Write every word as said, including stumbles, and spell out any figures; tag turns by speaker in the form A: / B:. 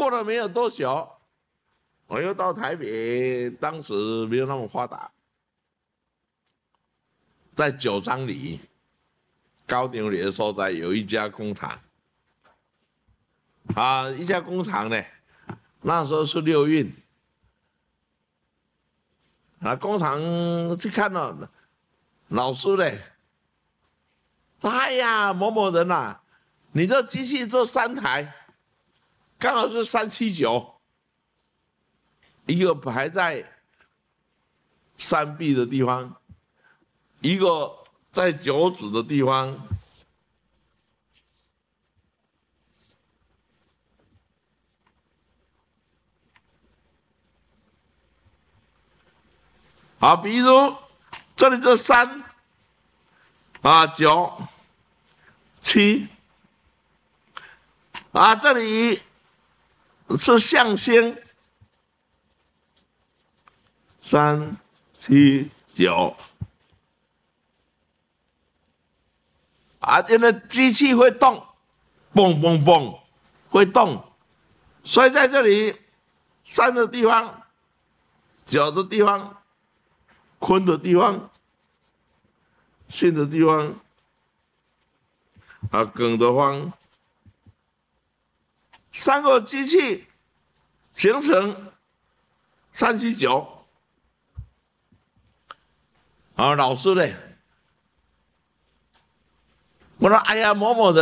A: 过了没有多久，我又到台北，当时没有那么发达，在九张里高牛里的所在有一家工厂，啊，一家工厂呢，那时候是六运，啊，工厂去看了，老师呢，哎呀，某某人呐，你这机器这三台，刚好是三七九，一个排在山壁的地方，一个在九子的地方。好，比如这里这三啊九七啊，这里是象星三七九啊，因为机器会动，蹦蹦蹦会动，所以在这里三的地方、九的地方、坤的地方、巽的地方啊，庚的方，三个机器形成三七九。啊，老师呢？我说，哎呀，某某人。